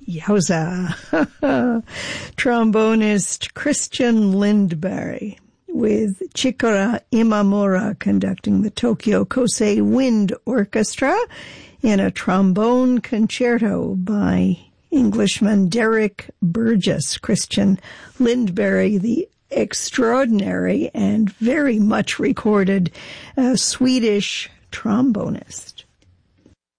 Yowza. Trombonist Christian Lindberg with Chikara Imamura conducting the Tokyo Kosei Wind Orchestra in a trombone concerto by Englishman Derek Burgess. Christian Lindberg, the extraordinary and very much recorded Swedish trombonist.